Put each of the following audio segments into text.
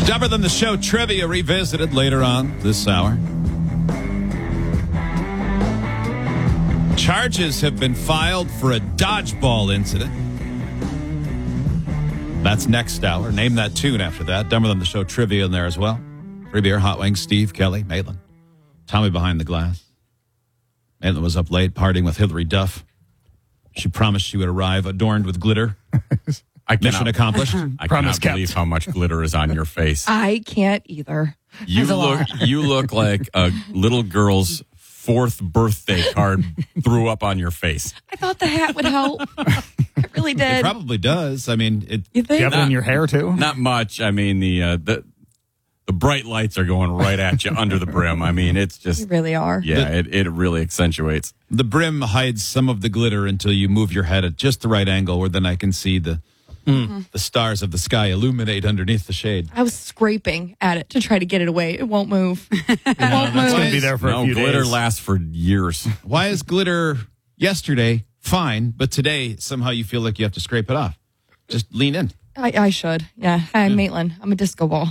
Dumber Than the Show trivia revisited later on this hour. Charges have been filed for a dodgeball incident. That's next hour. Name that tune after that. Dumber Than the Show trivia in there as well. Free beer, hot wings, Steve, Kelly, Maitland, Tommy behind the glass. Maitland was up late partying with Hillary Duff. She promised she would arrive adorned with glitter. Mission accomplished. I cannot believe how much glitter is on your face. I can't either. You look like a little girl's 4th birthday card threw up on your face. I thought the hat would help. It really did. It probably does. I mean, You think? You have it in your hair, too? Not much. I mean, the bright lights are going right at you under the brim. I mean, it's just... You really are. Yeah, it really accentuates. the brim hides some of the glitter until you move your head at just the right angle where then I can see the stars of the sky illuminate underneath the shade. I was scraping at it to try to get it away. It won't move. It won't It's going to move. be there for a few glitter days. lasts for years. Why is glitter yesterday fine, but today somehow you feel like you have to scrape it off? Just lean in. I should. Yeah. Hi, Maitland. I'm a disco ball.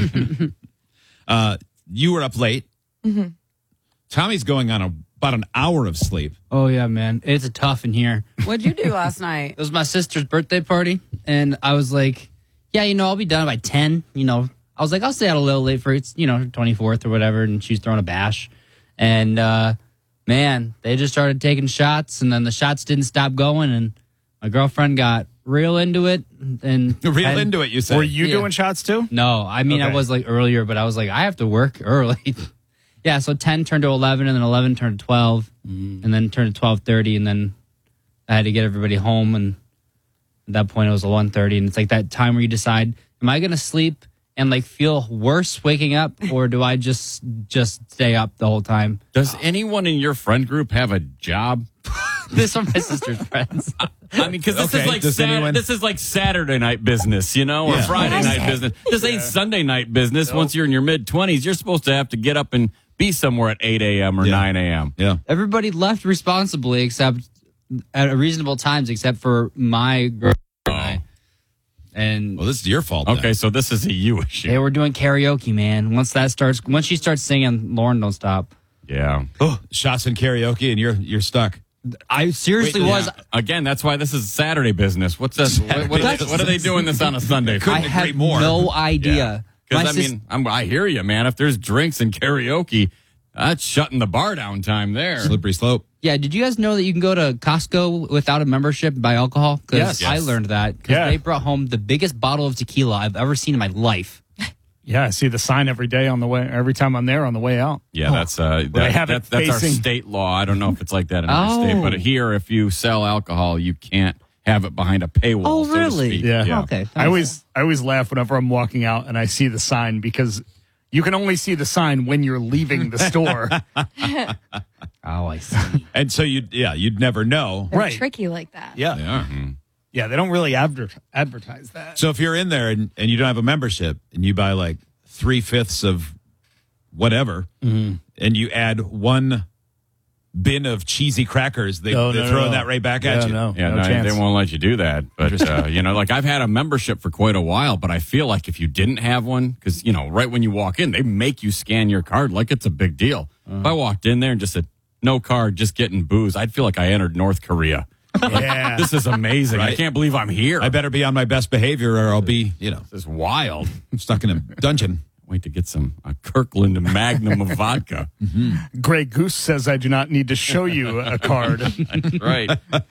You were up late. Mm-hmm. Tommy's going on about an hour of sleep. Oh, yeah, man. It's tough in here. What'd you do last night? It was my sister's birthday party, and I was like, yeah, I'll be done by 10. I was like, I'll stay out a little late for it's, her 24th or whatever, and she's throwing a bash. And, man, they just started taking shots, and then the shots didn't stop going, and my girlfriend got real into it. And Into it, you said. Were you doing shots, too? No, I mean, I Okay. was like earlier, but I was like, I have to work early. Yeah, so 10 turned to 11, and then 11 turned to 12, and then turned to 12:30, and then I had to get everybody home, and at that point it was 1:30, and it's like that time where you decide, am I going to sleep and like feel worse waking up, or do I just stay up the whole time? Does anyone in your friend group have a job? This are my sister's friends. I mean, because this Okay, is like does anyone- this is like Saturday night business, or Yeah. Friday night business. This ain't Sunday night business. Once you're in your mid-20s, you're supposed to have to get up and be somewhere at 8 a.m. or 9 a.m. Yeah. Everybody left responsibly, except at reasonable times, except for my girl and I. And Well, this is your fault. then. Okay, so this is a you issue. they were doing karaoke, man. Once she starts singing, Lauren don't stop. Yeah. Oh, shots and karaoke, and you're stuck. I seriously was. Again, that's why this is Saturday business. What's this? What are they doing this on a Sunday? Couldn't I had agree more. no idea. Because My I mean, I hear you, man. If there's drinks and karaoke, that's shutting the bar down time there. Slippery slope. Yeah, did you guys know that you can go to Costco without a membership and buy alcohol? Because Yes. I learned that. Because Yeah. they brought home the biggest bottle of tequila I've ever seen in my life. Yeah, I see the sign every day every time I'm there on the way out. Yeah, that's they have it that's our facing- state law. I don't know if it's like that in other state, but here, if you sell alcohol, you can't have it behind a paywall. Oh, so to really? speak. Yeah. Okay. I always laugh whenever I'm walking out and I see the sign because you can only see the sign when you're leaving the store. Oh, I see. And so you'd never know. They're Right. tricky like that. Yeah. They are. Yeah, they don't really advertise that. So if you're in there and you don't have a membership and you buy like 3/5 of whatever, and you add one bin of cheesy crackers, they're throwing that right back at you. No, Yeah, no no, chance. they won't let you do that. But, like I've had a membership for quite a while, but I feel like if you didn't have one, because, right when you walk in, they make you scan your card like it's a big deal. If I walked in there and just said, no card, just getting booze, I'd feel like I entered North Korea. Yeah. This is amazing. I Right. can't believe I'm here. I better be on my best behavior or I'll be, This is wild. stuck in a dungeon. Wait to get a Kirkland Magnum of vodka. Grey Goose says I do not need to show you a card. Right.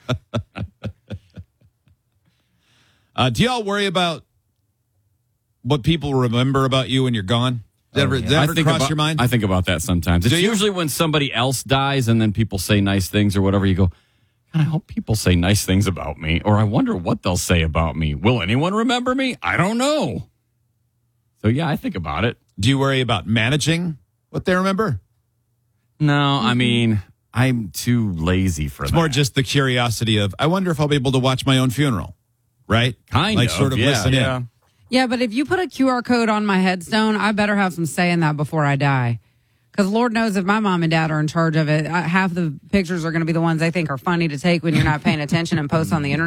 Do y'all worry about what people remember about you when you're gone? Does that ever cross your mind? I think about that sometimes. It's usually when somebody else dies and then people say nice things or whatever. You go, God, I hope people say nice things about me, or I wonder what they'll say about me. Will anyone remember me? I don't know. So, yeah, I think about it. Do you worry about managing what they remember? No, I mean, I'm too lazy for It's that. more just the curiosity of, I wonder if I'll be able to watch my own funeral, right? Kind like of, sort of yeah. listen Yeah. in. Yeah, but if you put a QR code on my headstone, I better have some say in that before I die. Because Lord knows if my mom and dad are in charge of it, half the pictures are going to be the ones they think are funny to take when you're not paying attention and post on the internet.